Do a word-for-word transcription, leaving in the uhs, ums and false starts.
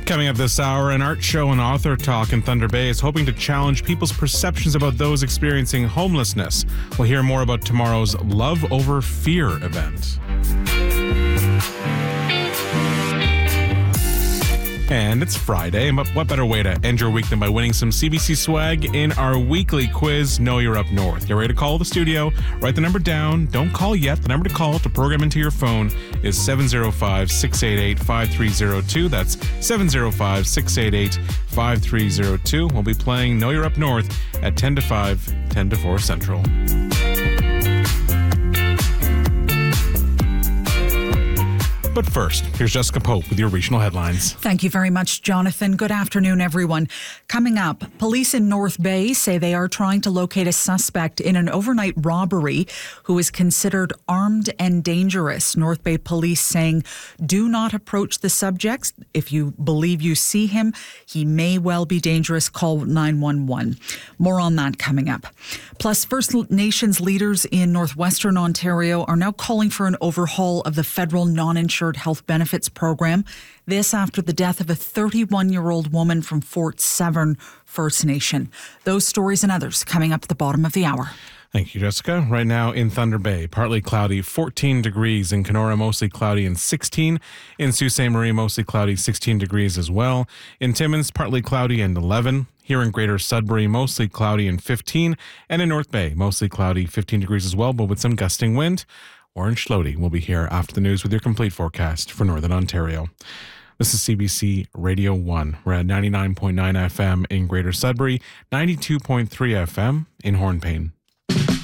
Coming up this hour, an art show and author talk in Thunder Bay is hoping to challenge people's perceptions about those experiencing homelessness. We'll hear more about tomorrow's Love Over Fear event. And it's Friday, and what better way to end your week than by winning some C B C swag in our weekly quiz, Know You're Up North. Get ready to call the studio, write the number down, don't call yet. The number to call to program into your phone is seven oh five, six eight eight, five three oh two. That's seven oh five, six eight eight, five three oh two. We'll be playing Know You're Up North at ten to five, ten to four Central. But first, here's Jessica Pope with your regional headlines. Thank you very much, Jonathan. Good afternoon, everyone. Coming up, police in North Bay say they are trying to locate a suspect in an overnight robbery who is considered armed and dangerous. North Bay police saying, do not approach the subject. If you believe you see him, he may well be dangerous. Call nine one one. More on that coming up. Plus, First Nations leaders in northwestern Ontario are now calling for an overhaul of the federal non-insured health benefits program. This after the death of a thirty-one-year-old woman from Fort Severn First Nation. Those stories and others coming up at the bottom of the hour. Thank you, Jessica. Right now in Thunder Bay, partly cloudy, fourteen degrees. In Kenora, mostly cloudy and sixteen. In Sault Ste. Marie, mostly cloudy, sixteen degrees as well. In Timmins, partly cloudy and eleven. Here in Greater Sudbury, mostly cloudy and fifteen. And in North Bay, mostly cloudy, fifteen degrees as well, but with some gusting wind. Warren Schlody will be here after the news with your complete forecast for Northern Ontario. This is C B C Radio one. We're at ninety-nine point nine F M in Greater Sudbury, ninety-two point three F M in Hornpain.